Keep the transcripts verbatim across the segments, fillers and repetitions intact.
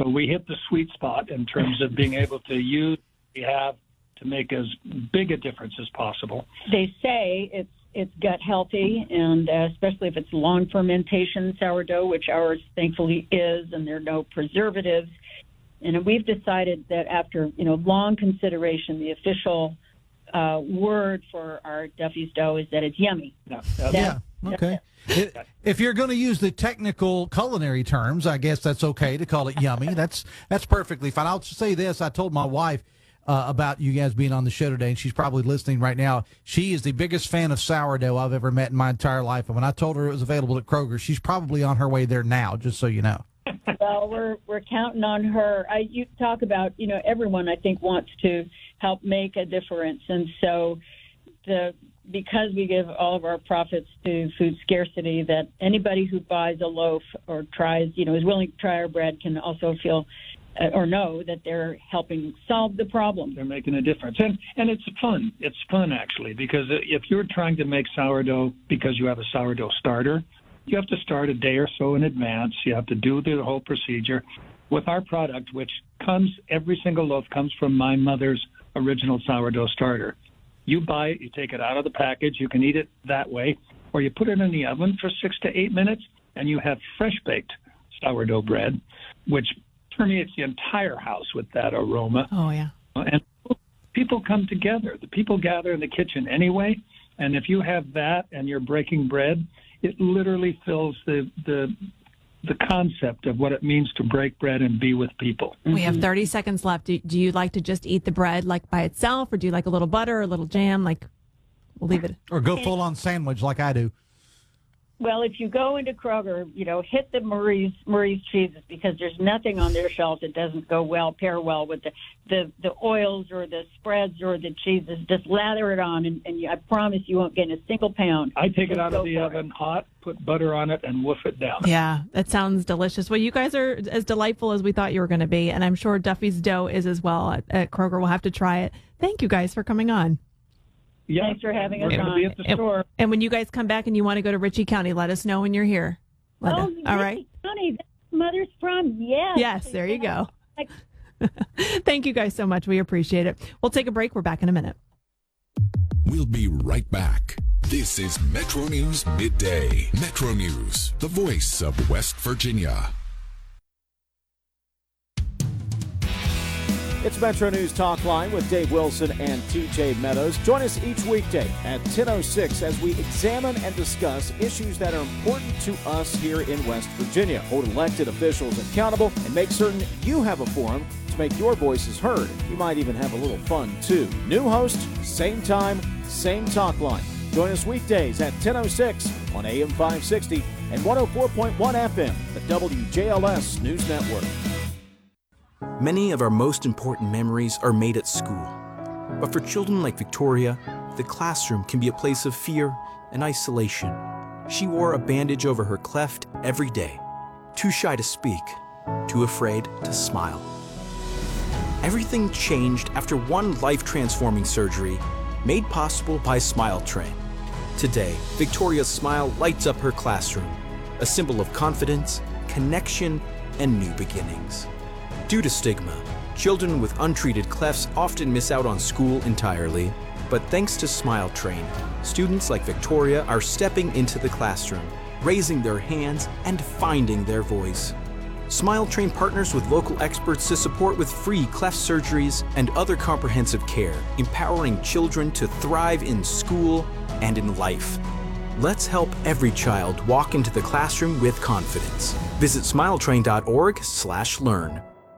So we hit the sweet spot in terms of being able to use what we have to make as big a difference as possible. They say it's it's gut healthy, and uh, especially if it's long fermentation sourdough, which ours thankfully is, and there are no preservatives. And we've decided that after, you know, long consideration, the official uh, word for our Duffy's dough is that it's yummy. Yeah. Yeah. Okay. It, if you're going to use the technical culinary terms, I guess that's okay to call it yummy. That's that's perfectly fine. I'll say this. I told my wife uh, about you guys being on the show today, and she's probably listening right now. She is the biggest fan of sourdough I've ever met in my entire life. And when I told her it was available at Kroger, she's probably on her way there now, just so you know. Well, we're we're counting on her. I you talk about, you know, everyone I think wants to help make a difference, and so the because we give all of our profits to food scarcity, that anybody who buys a loaf or tries, you know, is willing to try our bread can also feel uh, or know that they're helping solve the problem. They're making a difference. And and it's fun. It's fun, actually, because if you're trying to make sourdough because you have a sourdough starter, you have to start a day or so in advance. You have to do the whole procedure. With our product, which comes, every single loaf comes from my mother's original sourdough starter. You buy it, you take it out of the package, you can eat it that way, or you put it in the oven for six to eight minutes, and you have fresh-baked sourdough bread, which permeates the entire house with that aroma. Oh, yeah. And people come together. The people gather in the kitchen anyway, and if you have that and you're breaking bread, it literally fills the the the concept of what it means to break bread and be with people. We have thirty seconds left. Do, do you like to just eat the bread like by itself, or do you like a little butter, a little jam? Like, we'll leave it. Or go full on sandwich like I do. Well, if you go into Kroger, you know, hit the Murray's Murray's cheeses, because there's nothing on their shelf that doesn't go well, pair well with the, the, the oils or the spreads or the cheeses. Just lather it on, and, and you, I promise you won't get a single pound. I take it Just out of go the for oven it. hot, put butter on it, and woof it down. Yeah, that sounds delicious. Well, you guys are as delightful as we thought you were going to be, and I'm sure Duffy's dough is as well at, at Kroger. We'll have to try it. Thank you guys for coming on. Yeah, Thanks for having us we're going to on. be at the And, store. and when you guys come back and you want to go to Ritchie County, let us know when you're here. Let Oh, us- all right. Honey, that's mother's from. Yes. Yes, there you go. Like- Thank you guys so much. We appreciate it. We'll take a break. We're back in a minute. We'll be right back. This is Metro News Midday. Metro News, the voice of West Virginia. It's Metro News Talk Line with Dave Wilson and T J Meadows. Join us each weekday at ten oh six as we examine and discuss issues that are important to us here in West Virginia. Hold elected officials accountable and make certain you have a forum to make your voices heard. You might even have a little fun, too. New host, same time, same talk line. Join us weekdays at ten oh six on A M five sixty and one oh four point one F M, the W J L S News Network. Many of our most important memories are made at school. But for children like Victoria, the classroom can be a place of fear and isolation. She wore a bandage over her cleft every day, too shy to speak, too afraid to smile. Everything changed after one life-transforming surgery made possible by Smile Train. Today, Victoria's smile lights up her classroom, a symbol of confidence, connection, and new beginnings. Due to stigma, children with untreated clefts often miss out on school entirely. But thanks to Smile Train, students like Victoria are stepping into the classroom, raising their hands, and finding their voice. Smile Train partners with local experts to support with free cleft surgeries and other comprehensive care, empowering children to thrive in school and in life. Let's help every child walk into the classroom with confidence. Visit smiletrain dot org slash learn.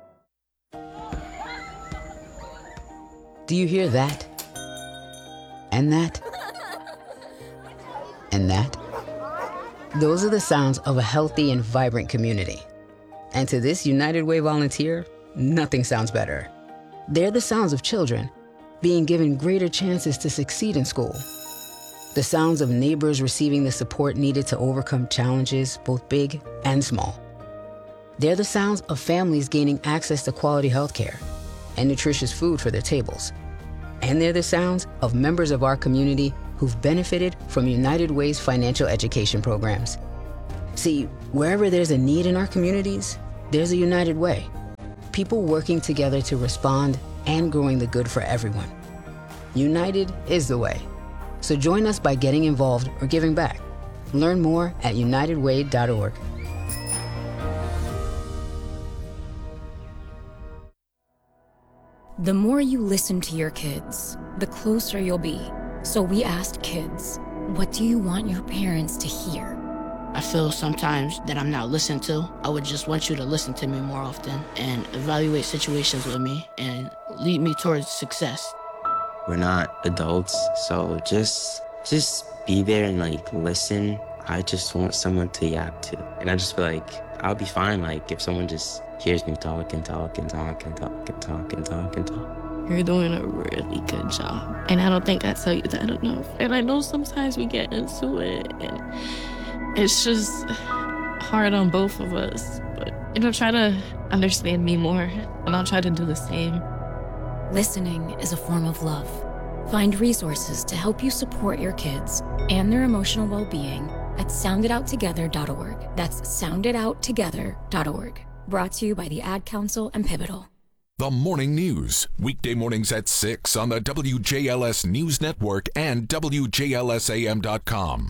Do you hear that? And that? And that? Those are the sounds of a healthy and vibrant community. And to this United Way volunteer, nothing sounds better. They're the sounds of children being given greater chances to succeed in school. The sounds of neighbors receiving the support needed to overcome challenges, both big and small. They're the sounds of families gaining access to quality health care and nutritious food for their tables. And they're the sounds of members of our community who've benefited from United Way's financial education programs. See, wherever there's a need in our communities, there's a United Way. people working together to respond and growing the good for everyone. United is the way. So join us by getting involved or giving back. Learn more at united way dot org. The more you listen to your kids, the closer you'll be. So we asked kids, what do you want your parents to hear? I feel sometimes that I'm not listened to. I would just want you to listen to me more often and evaluate situations with me and lead me towards success. We're not adults, so just just be there and like listen. I just want someone to yap to. And I just feel like I'll be fine like if someone just hears me talk and talk and talk and talk and talk and talk and talk. You're doing a really good job. And I don't think I tell you that enough. And I know sometimes we get into it and it's just hard on both of us. But, you know, try to understand me more and I'll try to do the same. Listening is a form of love. Find resources to help you support your kids and their emotional well-being at sound it out together dot org. That's sound it out together dot org. Brought to you by the Ad Council and Pivotal. The Morning News, weekday mornings at six on the W J L S News Network and W J L S A M dot com.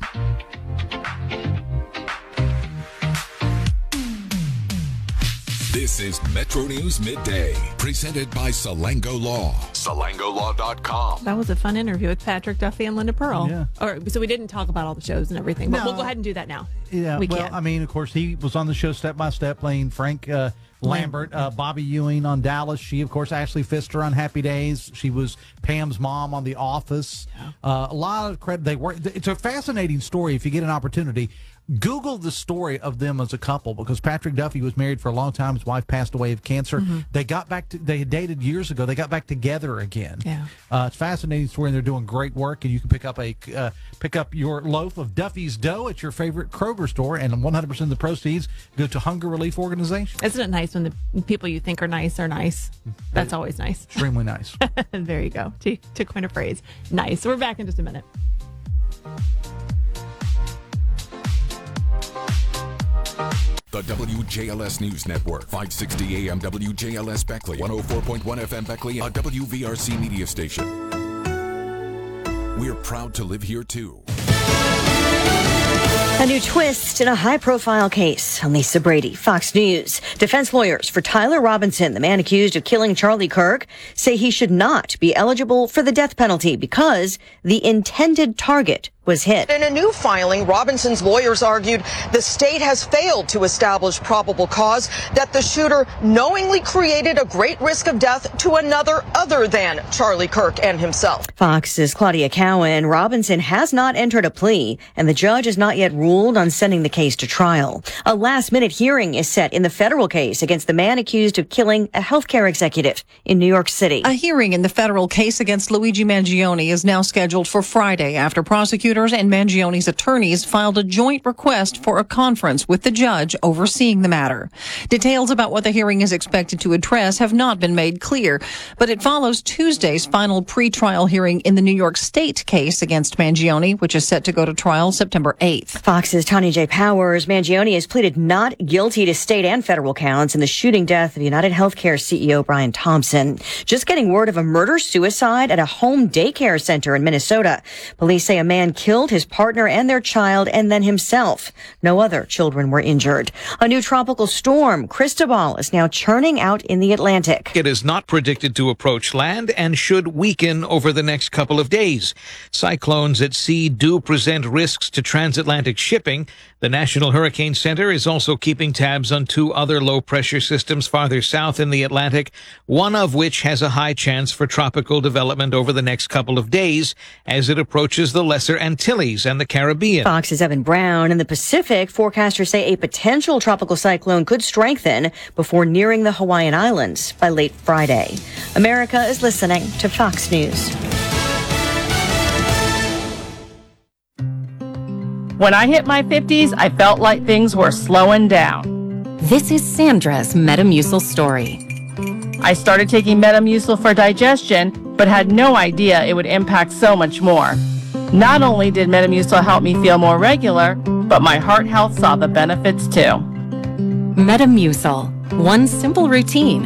This is Metro News Midday, presented by Salango Law. Salango Law dot com. That was a fun interview with Patrick Duffy and Linda Pearl. Yeah. Or, so we didn't talk about all the shows and everything, but No. we'll go ahead and do that now. Yeah, we well, can. I mean, of course, he was on the show Step by Step playing Frank uh, Lambert, uh, Bobby Ewing on Dallas. She, of course, Ashley Pfister on Happy Days. She was Pam's mom on The Office. Uh, a lot of credit. They were. It's a fascinating story if you get an opportunity. Google the story of them as a couple because Patrick Duffy was married for a long time. His wife passed away of cancer. Mm-hmm. They got back to, they had dated years ago. They got back together again. Yeah. Uh, it's a fascinating story, and they're doing great work. And you can pick up a uh, pick up your loaf of Duffy's dough at your favorite Kroger store, and one hundred percent of the proceeds go to Hunger Relief Organization. Isn't it nice when the people you think are nice are nice? That's always nice. Extremely nice. There you go. To, to coin a phrase. Nice. We're back in just a minute. The W J L S News Network, five sixty A M W J L S Beckley, one oh four point one F M Beckley, a W V R C media station. We're proud to live here, too. A new twist in a high-profile case. I'm Lisa Brady, Fox News. Defense lawyers for Tyler Robinson, the man accused of killing Charlie Kirk, say he should not be eligible for the death penalty because the intended target was hit. In a new filing, Robinson's lawyers argued the state has failed to establish probable cause that the shooter knowingly created a great risk of death to another other than Charlie Kirk and himself. Fox's Claudia Cowan. Robinson has not entered a plea, and the judge has not yet ruled on sending the case to trial. A last-minute hearing is set in the federal case against the man accused of killing a healthcare executive in New York City. A hearing in the federal case against Luigi Mangione is now scheduled for Friday after prosecutors and Mangione's attorneys filed a joint request for a conference with the judge overseeing the matter. Details about what the hearing is expected to address have not been made clear, but it follows Tuesday's final pretrial hearing in the New York State case against Mangione, which is set to go to trial September eighth. Fox's Tanya J. Powers. Mangione has pleaded not guilty to state and federal counts in the shooting death of United Healthcare C E O Brian Thompson. Just getting word of a murder-suicide at a home daycare center in Minnesota. Police say a man killed his partner and their child and then himself. No other children were injured. A new tropical storm, Cristobal, is now churning out in the Atlantic. It is not predicted to approach land and should weaken over the next couple of days. Cyclones at sea do present risks to transatlantic shipping. The National Hurricane Center is also keeping tabs on two other low-pressure systems farther south in the Atlantic, one of which has a high chance for tropical development over the next couple of days as it approaches the Lesser Antilles and the Caribbean. Fox's Evan Brown. In the Pacific, forecasters say a potential tropical cyclone could strengthen before nearing the Hawaiian Islands by late Friday. America is listening to Fox News. When I hit my fifties, I felt like things were slowing down. This is Sandra's Metamucil story. I started taking Metamucil for digestion, but had no idea it would impact so much more. Not only did Metamucil help me feel more regular, but my heart health saw the benefits too. Metamucil, one simple routine